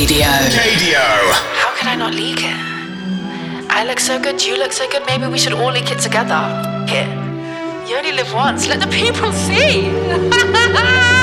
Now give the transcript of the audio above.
KDO. How could I not leak it? I look so good, you look so good, maybe we should all leak it together. Here. You only live once, let the people see!